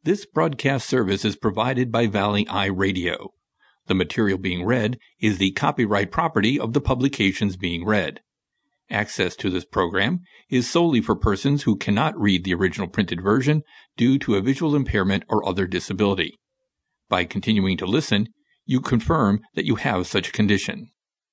This broadcast service is provided by Valley Eye Radio. The material being read is the copyright property of the publications being read. Access to this program is solely for persons who cannot read the original printed version due to a visual impairment or other disability. By continuing to listen, you confirm that you have such a condition.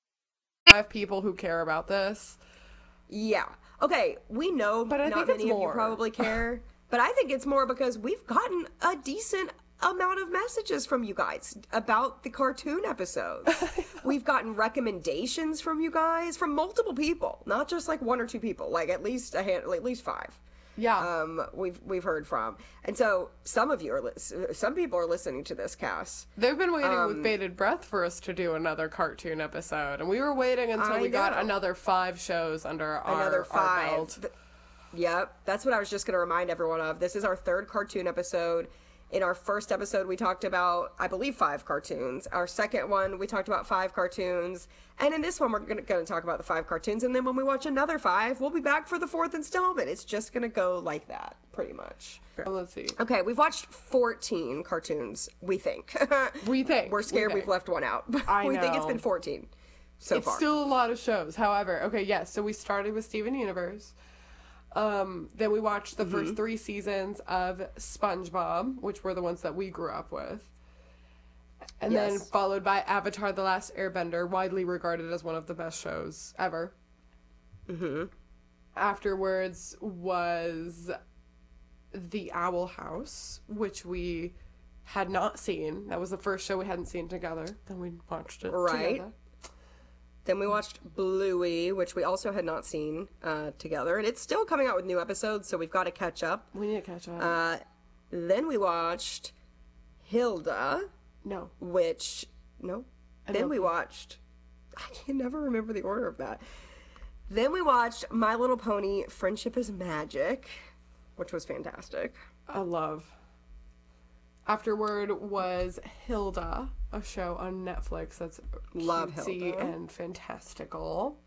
5 people who care about this. Yeah. Okay, we know but I not think many it's of you more. probably care, but I think it's more because we've gotten a decent amount of messages from you guys about the cartoon episodes. We've gotten recommendations from you guys, from multiple people, not just like 1 or 2 people, like at least 5. Yeah. We've heard from, and so some people are listening to this cast. They've been waiting with bated breath for us to do another cartoon episode, and we were waiting until we got another 5 shows under our belt. Yep, that's what I was just going to remind everyone of. This is our 3rd cartoon episode. In our first episode, we talked about, I believe, 5 cartoons. Our second one, we talked about 5 cartoons. And in this one, we're going to talk about the 5 cartoons. And then when we watch another 5, we'll be back for the 4th installment. It's just going to go like that, pretty much. Let's see. Okay, we've watched 14 cartoons, we think. We're scared we've left one out. But we think it's been 14 so far. It's still a lot of shows. However, okay, yes, so we started with Steven Universe. Then we watched the first 3 seasons of SpongeBob, which were the ones that we grew up with. And then followed by Avatar: The Last Airbender, widely regarded as one of the best shows ever. Mm-hmm. Afterwards was The Owl House, which we had not seen. That was the first show we hadn't seen together. Then we watched it together. Then we watched Bluey, which we also had not seen together. And it's still coming out with new episodes, so we've got to catch up. We need to catch up. Then we watched Hilda. No. Then we watched... I can never remember the order of that. Then we watched My Little Pony, Friendship is Magic, which was fantastic. I love. Afterward was Hilda, a show on Netflix that's cutesy and fantastical.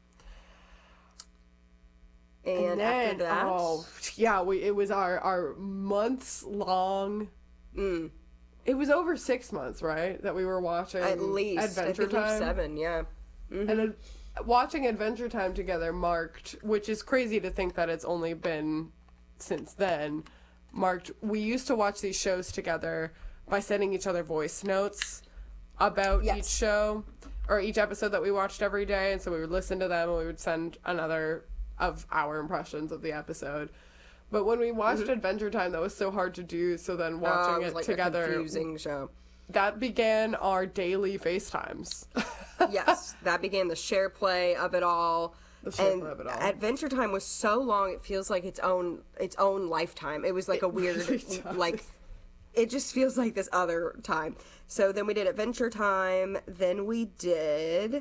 And then, after that... it was our months long... It was over 6 months, right? That we were watching at least Adventure Time. 7, yeah. Mm-hmm. And watching Adventure Time together marked, which is crazy to think that it's only been since then, we used to watch these shows together by sending each other voice notes about each show or each episode that we watched every day, and so we would listen to them and we would send another of our impressions of the episode. But when we watched Adventure Time, that was so hard to do, so then watching it together, a confusing show. That began our daily FaceTimes. Yes, that began the share play of it all. Adventure Time was so long, it feels like its own lifetime. It was like a weird, it just feels like this other time. So then we did Adventure Time. Then we did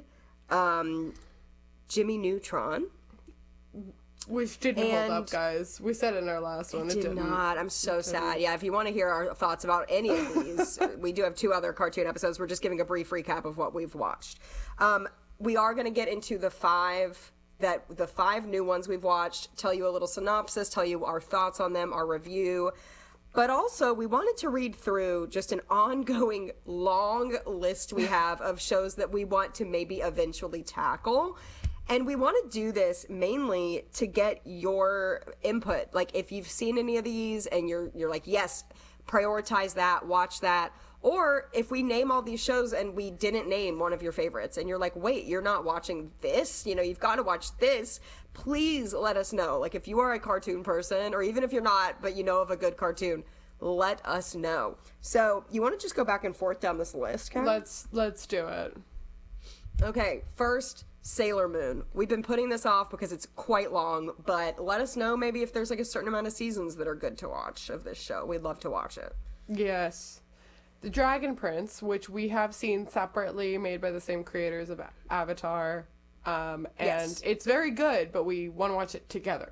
Jimmy Neutron. Which didn't hold up, guys. We said it in our last one. It did not. I'm so sad. Yeah, if you want to hear our thoughts about any of these, we do have 2 other cartoon episodes. We're just giving a brief recap of what we've watched. We are going to get into the 5 new ones we've watched, tell you a little synopsis, tell you our thoughts on them, our review. But also, we wanted to read through just an ongoing long list we have of shows that we want to maybe eventually tackle. And we want to do this mainly to get your input. Like, if you've seen any of these and you're like, yes, prioritize that, watch that. Or if we name all these shows and we didn't name one of your favorites and you're like, wait, you're not watching this? You've got to watch this. Please let us know. Like, if you are a cartoon person, or even if you're not, but you know of a good cartoon, let us know. So, you want to just go back and forth down this list, Karen? Let's do it. Okay, first... Sailor Moon. We've been putting this off because it's quite long, but let us know maybe if there's like a certain amount of seasons that are good to watch of this show. We'd love to watch it. Yes. The Dragon Prince, which we have seen separately, made by the same creators of Avatar. And it's very good, but we want to watch it together.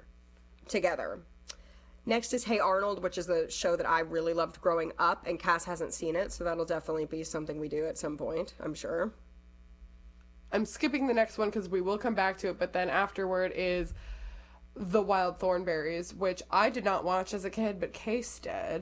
Next is Hey Arnold, which is a show that I really loved growing up, and Cass hasn't seen it, so that'll definitely be something we do at some point, I'm sure. I'm skipping the next one because we will come back to it, but then afterward is The Wild Thornberrys, which I did not watch as a kid, but Case did.